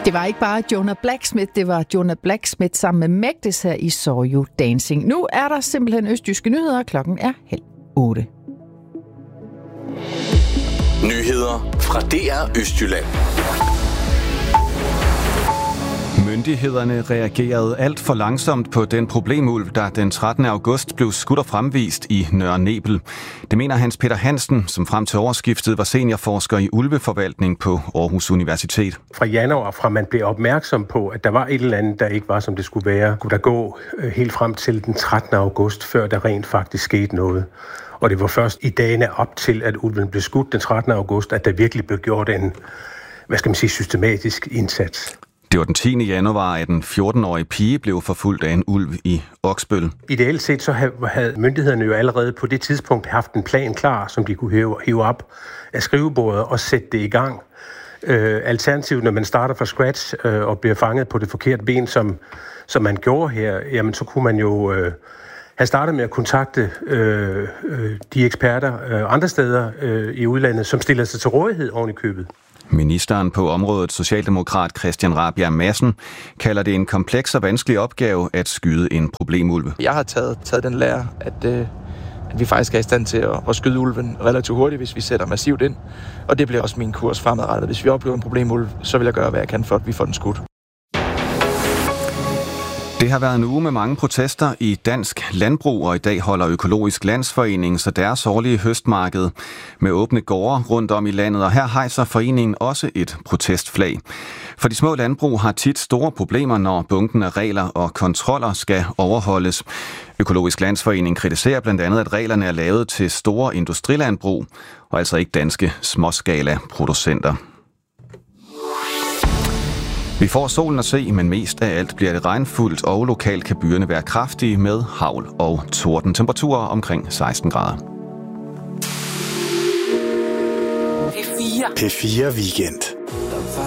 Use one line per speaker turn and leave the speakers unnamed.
Det var ikke bare Jonah Blacksmith, det var Jonah Blacksmith sammen med Mægdes her i Saw You Dancing. Nu er der simpelthen østjyske nyheder, klokken er 7:30.
Nyheder fra DR Østjylland.
Myndighederne reagerede alt for langsomt på den problemulv, der den 13. august blev skudt og fremvist i Nørre Nebel. Det mener Hans Peter Hansen, som frem til årsskiftet var seniorforsker i ulveforvaltning på Aarhus Universitet.
Fra januar, fra man blev opmærksom på, at der var et eller andet, der ikke var, som det skulle være, kunne der gå helt frem til den 13. august, før der rent faktisk skete noget. Og det var først i dagene op til, at ulven blev skudt den 13. august, at der virkelig blev gjort en, systematisk indsats.
Det var den 10. januar, at en 14-årig pige blev forfulgt af en ulv i Oksbøl.
Ideelt set så havde myndighederne jo allerede på det tidspunkt haft en plan klar, som de kunne hive op af skrivebordet og sætte det i gang. Alternativt, når man starter fra scratch og bliver fanget på det forkerte ben, som man gjorde her, jamen så kunne man jo have startet med at kontakte de eksperter andre steder i udlandet, som stiller sig til rådighed oven i købet.
Ministeren på området, socialdemokrat Christian Rabjerg Madsen, kalder det en kompleks og vanskelig opgave at skyde en problemulv.
Jeg har taget den lære, at vi faktisk er i stand til at skyde ulven relativt hurtigt, hvis vi sætter massivt ind. Og det bliver også min kurs fremadrettet. Hvis vi oplever en problemulv, så vil jeg gøre, hvad jeg kan for, at vi får den skudt.
Det har været en uge med mange protester i dansk landbrug, og i dag holder Økologisk Landsforening så deres årlige høstmarked med åbne gårde rundt om i landet, og her hejser foreningen også et protestflag. For de små landbrug har tit store problemer, når bunken af regler og kontroller skal overholdes. Økologisk Landsforening kritiserer blandt andet, at reglerne er lavet til store industrilandbrug, og altså ikke danske småskala-producenter. Vi får solen at se, men mest af alt bliver det regnfuldt, og lokalt kan byerne være kraftige med hagl og torden. Temperaturer omkring 16 grader.
P4 Weekend.